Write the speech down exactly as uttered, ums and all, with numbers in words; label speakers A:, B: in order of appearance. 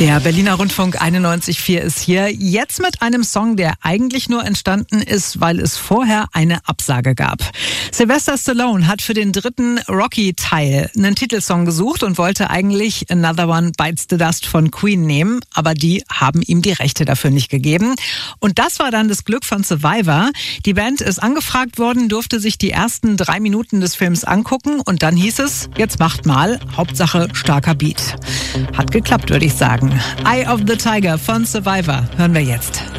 A: Der Berliner Rundfunk einundneunzig Komma vier ist hier. Jetzt mit einem Song, der eigentlich nur entstanden ist, weil es vorher eine Absage gab. Sylvester Stallone hat für den dritten Rocky-Teil einen Titelsong gesucht und wollte eigentlich Another One Bites the Dust von Queen nehmen, aber die haben ihm die Rechte dafür nicht gegeben. Und das war dann das Glück von Survivor. Die Band ist angefragt worden, durfte sich die ersten drei Minuten des Films angucken und dann hieß es, jetzt macht mal, Hauptsache starker Beat. Hat geklappt, würde ich sagen. Eye of the Tiger von Survivor hören wir jetzt.